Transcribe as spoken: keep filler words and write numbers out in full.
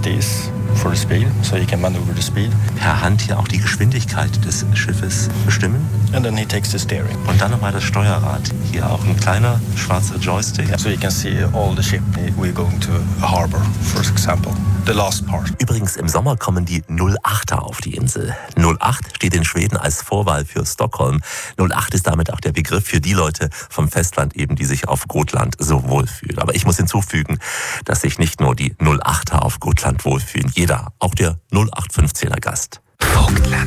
this for the speed, so he can maneuver the speed. Per Hand hier auch die Geschwindigkeit des Schiffes bestimmen. And then he takes the steering. Und dann nochmal das Steuerrad. Hier auch ein kleiner schwarzer Joystick. So you can see all the ship. We're going to a harbor, for example. The last part. Übrigens, im Sommer kommen die null achter auf die Insel. null acht steht in Schweden als Vorwahl für Stockholm. null acht ist damit auch der Begriff für die Leute vom Festland eben, die sich auf Gotland so wohlfühlen. Aber ich muss hinzufügen, dass sich nicht nur die null achter auf Gotland wohlfühlen. Jeder, auch der null acht fünfzehner Gast. Vogtland.